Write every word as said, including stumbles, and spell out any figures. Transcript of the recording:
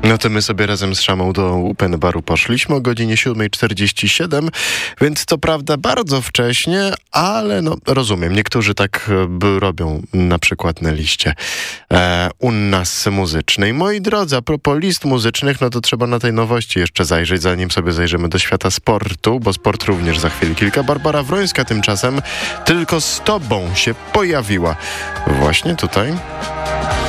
No to my sobie razem z Szamą do Open Baru poszliśmy o godzinie siódma czterdzieści siedem, więc to prawda bardzo wcześnie, ale no rozumiem, niektórzy tak by robią, na przykład na liście e, u nas muzycznej. Moi drodzy, a propos list muzycznych, no to trzeba na tej nowości jeszcze zajrzeć, zanim sobie zajrzymy do świata sportu, bo sport również za chwilę kilka. Barbara Wrońska tymczasem tylko z tobą się pojawiła właśnie tutaj.